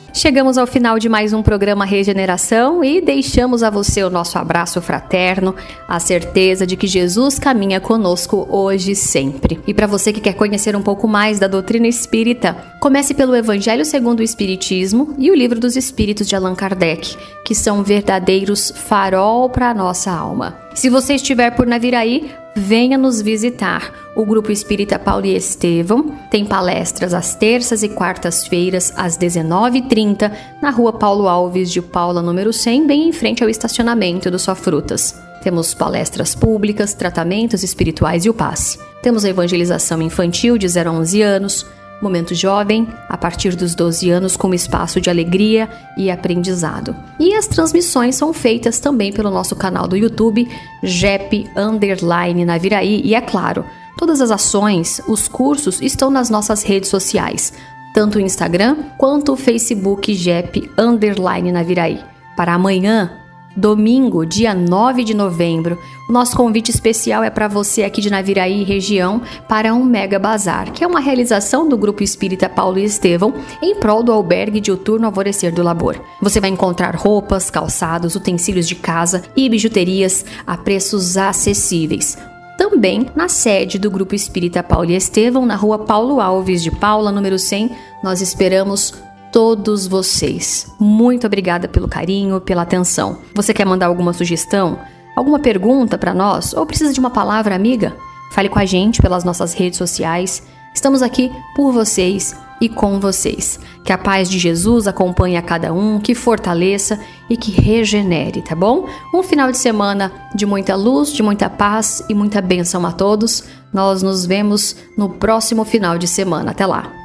Chegamos ao final de mais um programa Regeneração e deixamos a você o nosso abraço fraterno, a certeza de que Jesus caminha conosco hoje e sempre. E para você que quer conhecer um pouco mais da doutrina espírita, comece pelo Evangelho segundo o Espiritismo e o Livro dos Espíritos de Allan Kardec, que são verdadeiros farol para a nossa alma. Se você estiver por Naviraí, venha nos visitar. O Grupo Espírita Paulo e Estevão tem palestras às terças e quartas-feiras, às 19h30, na Rua Paulo Alves de Paula, número 100, bem em frente ao estacionamento do Só Frutas. Temos palestras públicas, tratamentos espirituais e o passe. Temos a evangelização infantil de 0 a 11 anos, Momento Jovem, a partir dos 12 anos, com espaço de alegria e aprendizado. E as transmissões são feitas também pelo nosso canal do YouTube, JEP_Naviraí. E é claro, todas as ações, os cursos estão nas nossas redes sociais, tanto o Instagram quanto o Facebook JEP_Naviraí. Para amanhã, domingo, dia 9 de novembro, o nosso convite especial é para você aqui de Naviraí região para um Mega Bazar, que é uma realização do Grupo Espírita Paulo e Estevão em prol do albergue diuturno Alvorecer do Labor. Você vai encontrar roupas, calçados, utensílios de casa e bijuterias a preços acessíveis. Também na sede do Grupo Espírita Paulo e Estevão, na Rua Paulo Alves de Paula, número 100, nós esperamos todos vocês. Muito obrigada pelo carinho, pela atenção. Você quer mandar alguma sugestão, alguma pergunta para nós ou precisa de uma palavra amiga? Fale com a gente pelas nossas redes sociais. Estamos aqui por vocês e com vocês. Que a paz de Jesus acompanhe a cada um, que fortaleça e que regenere, tá bom? Um final de semana de muita luz, de muita paz e muita bênção a todos. Nós nos vemos no próximo final de semana. Até lá!